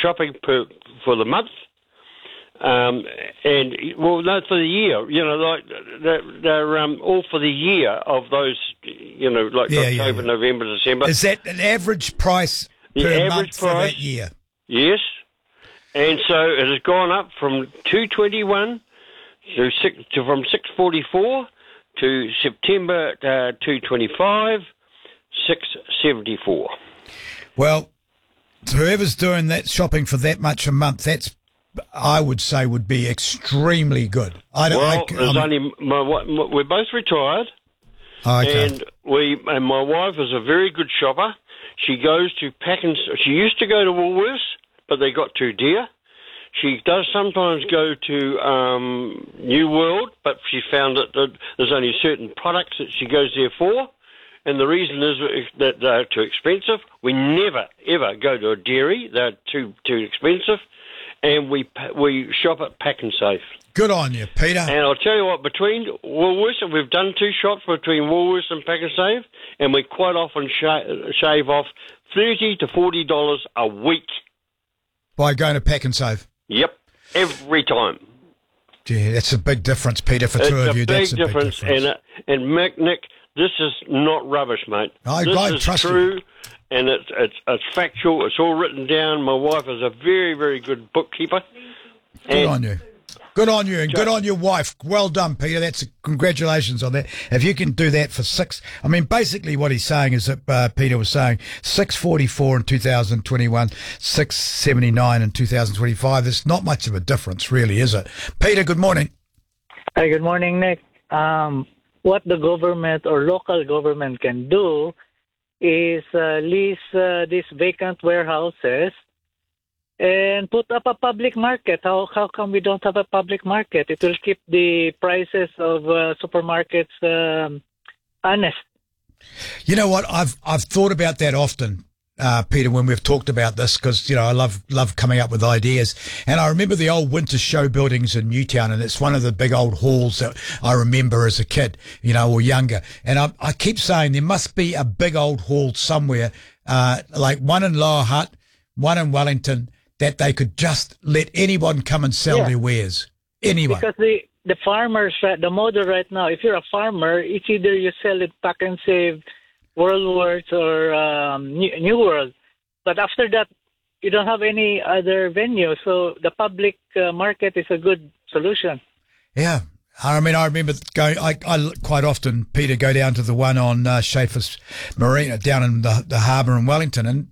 shopping for the month. For the year, they're all for the year of those, October, November, December. Is that an average price per month for that year? Yes. And so it has gone up from $2.21 from $6.44 to September $2.25, $6.74. Well, whoever's doing that shopping for that much a month, that's, I would say, would be extremely good. We're both retired, and my wife is a very good shopper. She goes to she used to go to Woolworths, but they got too dear. She does sometimes go to New World, but she found that there's only certain products that she goes there for, and the reason is that they're too expensive. We never, ever go to a dairy. They're too expensive. And we shop at Pack and Save. Good on you, Peter. And I'll tell you what, between Woolworths, and we've done 2 shops between Woolworths and Pack and Save, and we quite often shave off $30 to $40 a week. By going to Pack and Save? Yep, every time. Gee, that's a big difference, Peter, for two of you. That's a big difference. And Nick, this is not rubbish, mate. This is true. And it's factual. It's all written down. My wife is a very, very good bookkeeper. Good on you. Good on you, and good on your wife. Well done, Peter. Congratulations on that. If you can do that for basically what he's saying is that Peter was saying $6.44 in 2021, $6.79 in 2025. There's not much of a difference, really, is it? Peter, good morning. Hi, good morning, Nick. What the government or local government can do is lease these vacant warehouses and put up a public market. How come we don't have a public market? It will keep the prices of supermarkets honest. You know what? I've thought about that often, Peter, when we've talked about this, because I love coming up with ideas. And I remember the old Winter Show buildings in Newtown, and it's one of the big old halls that I remember as a kid, or younger. And I keep saying there must be a big old hall somewhere, like one in Lower Hutt, one in Wellington, that they could just let anyone come and sell their wares. Anyone. Because the farmers, the model right now, if you're a farmer, it's either you sell it Pack and Save, Worldworths, or New World. But after that, you don't have any other venue. So the public market is a good solution. Yeah. I remember going, I quite often, Peter, go down to the one on Schaefer's Marina down in the harbour in Wellington. And,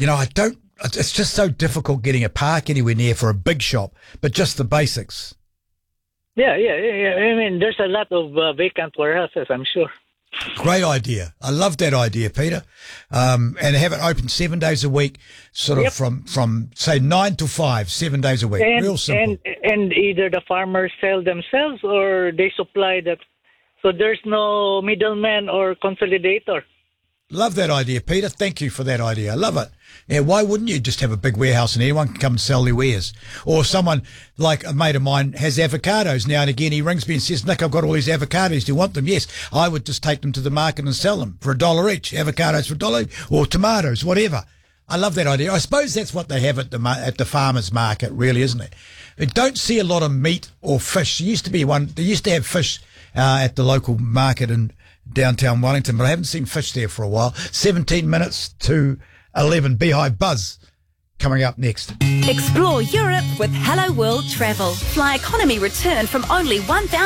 it's just so difficult getting a park anywhere near for a big shop, but just the basics. Yeah. I mean, there's a lot of vacant warehouses, I'm sure. Great idea. I love that idea, Peter. And have it open 7 days a week, of from say 9 to 5, 7 days a week. Real simple. And either the farmers sell themselves or they supply that. So there's no middleman or consolidator. Love that idea, Peter. Thank you for that idea. I love it. Yeah, why wouldn't you just have a big warehouse and anyone can come and sell their wares? Or someone like a mate of mine has avocados now and again. He rings me and says, Nick, I've got all these avocados. Do you want them? Yes. I would just take them to the market and sell them for $1 each. Avocados for $1 or tomatoes, whatever. I love that idea. I suppose that's what they have at the farmers market, really, isn't it? I don't see a lot of meat or fish. They used to have fish at the local market in downtown Wellington, but I haven't seen fish there for a while. 17 minutes to 11. Beehive Buzz coming up next. Explore Europe with Hello World Travel. Fly economy return from only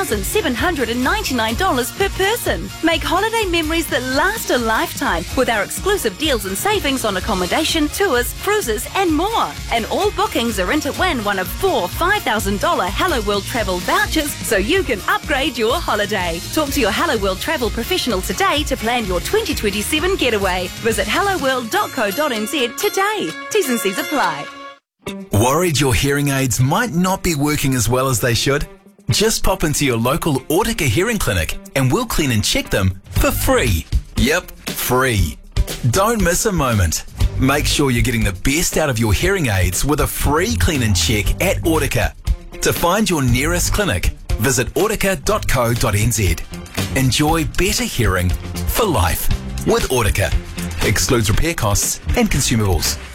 $1,799 per person. Make holiday memories that last a lifetime with our exclusive deals and savings on accommodation, tours, cruises and more. And all bookings are in to win one of 4 $5,000 Hello World Travel vouchers so you can upgrade your holiday. Talk to your Hello World Travel professional today to plan your 2027 getaway. Visit helloworld.co.nz today. T's and C's apply. Worried your hearing aids might not be working as well as they should? Just pop into your local Autica hearing clinic and we'll clean and check them for free. Yep, free. Don't miss a moment. Make sure you're getting the best out of your hearing aids with a free clean and check at Autica. To find your nearest clinic, visit autica.co.nz. Enjoy better hearing for life with Autica. Excludes repair costs and consumables.